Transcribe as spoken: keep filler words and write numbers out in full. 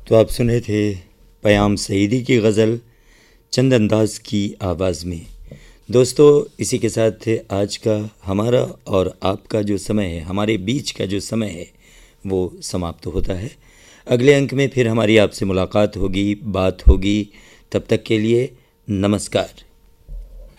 तो आप सुने थे पयाम सईदी की गज़ल चंद अंदाज की आवाज़ में। दोस्तों, इसी के साथ आज का हमारा और आपका जो समय है, हमारे बीच का जो समय है, वो समाप्त होता है। अगले अंक में फिर हमारी आपसे मुलाकात होगी, बात होगी। तब तक के लिए नमस्कार।